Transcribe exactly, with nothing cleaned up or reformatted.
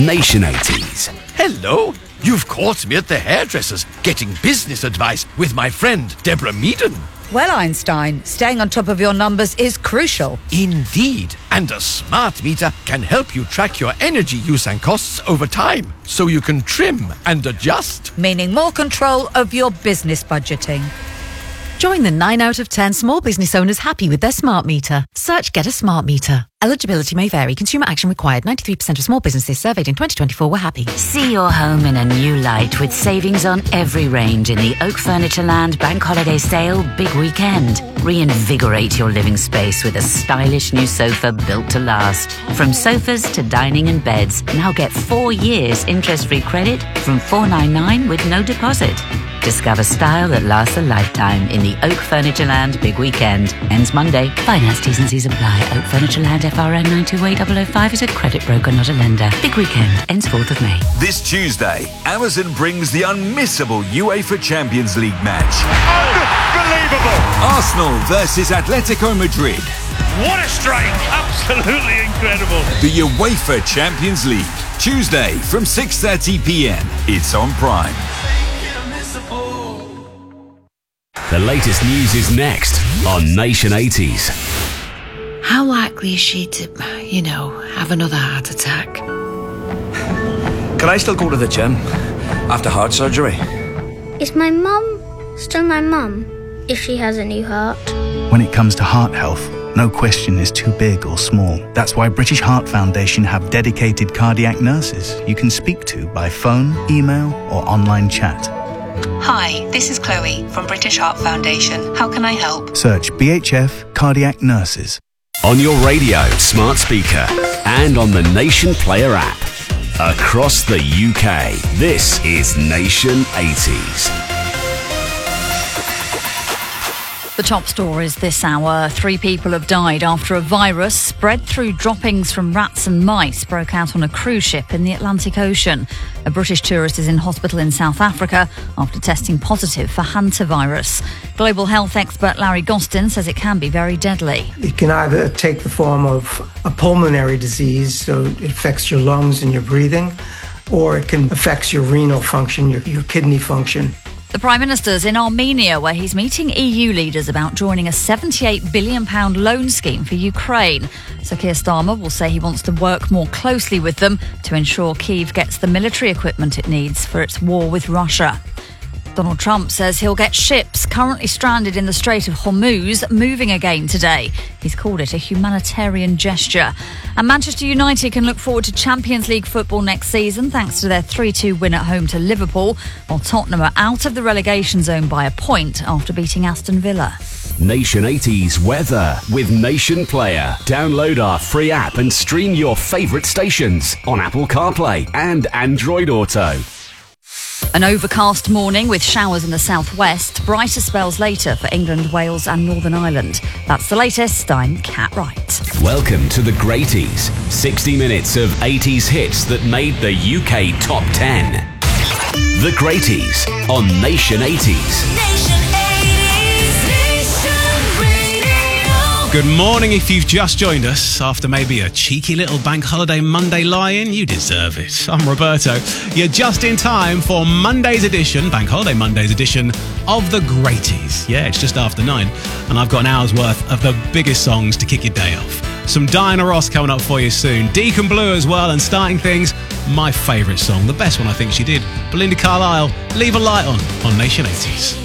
Nation eighties. Hello. You've caught me at the hairdresser's getting business advice with my friend Deborah Meaden. Well, Einstein, staying on top of your numbers is crucial. Indeed. And a smart meter can help you track your energy use and costs over time, so you can trim and adjust. Meaning more control of your business budgeting. Join the nine out of ten small business owners happy with their smart meter. Search Get a Smart Meter. Eligibility may vary. Consumer action required. ninety-three percent of small businesses surveyed in twenty twenty-four were happy. See your home in a new light with savings on every range in the Oak Furnitureland Bank Holiday Sale Big Weekend. Reinvigorate your living space with a stylish new sofa built to last. From sofas to dining and beds, now get four years interest-free credit from four ninety-nine with no deposit. Discover style that lasts a lifetime in the Oak Furnitureland Big Weekend. Ends Monday. Finance T's and C's apply. Oak Furnitureland F R N nine two eight zero zero five is a credit broker, not a lender. Big Weekend. Ends fourth of May. This Tuesday, Amazon brings the unmissable UEFA Champions League match. Unbelievable! Arsenal versus Atletico Madrid. What a strike! Absolutely incredible. The UEFA Champions League. Tuesday from six thirty p.m. It's on Prime. The latest news is next on Nation eighties. How likely is she to, you know, have another heart attack? Can I still go to the gym after heart surgery? Is my mum still my mum if she has a new heart? When it comes to heart health, no question is too big or small. That's why British Heart Foundation have dedicated cardiac nurses you can speak to by phone, email or online chat. Hi, this is Chloe from British Heart Foundation. How can I help? Search B H F Cardiac Nurses. On your radio, smart speaker, and on the Nation Player app. Across the U K, this is Nation eighties. The top stories this hour. Three people have died after a virus spread through droppings from rats and mice broke out on a cruise ship in the Atlantic Ocean. A British tourist is in hospital in South Africa after testing positive for hantavirus. Global health expert Larry Gostin says it can be very deadly. It can either take the form of a pulmonary disease, so it affects your lungs and your breathing, or it can affect your renal function, your, your kidney function. The Prime Minister's in Armenia, where he's meeting E U leaders about joining a seventy-eight billion pounds loan scheme for Ukraine. Sir Keir Starmer will say he wants to work more closely with them to ensure Kyiv gets the military equipment it needs for its war with Russia. Donald Trump says he'll get ships currently stranded in the Strait of Hormuz moving again today. He's called it a humanitarian gesture. And Manchester United can look forward to Champions League football next season thanks to their three two win at home to Liverpool, while Tottenham are out of the relegation zone by a point after beating Aston Villa. Nation eighties weather with Nation Player. Download our free app and stream your favourite stations on Apple CarPlay and Android Auto. An overcast morning with showers in the southwest, brighter spells later for England, Wales and Northern Ireland. That's the latest. I'm Kat Wright. Welcome to the Greaties, sixty minutes of eighties hits that made the U K top ten. The Greaties on Nation eighties. Nation eighties, Nation Radio. Good morning. If you've just joined us after maybe a cheeky little bank holiday Monday lie-in, you deserve it. I'm Roberto. You're just in time for Monday's edition, Bank Holiday Monday's edition of The Greaties. Yeah, it's just after nine, and I've got an hour's worth of the biggest songs to kick your day off. Some Diana Ross coming up for you soon. Deacon Blue as well, and starting things, my favourite song, the best one I think she did, Belinda Carlisle, Leave a Light On, on Nation eighties.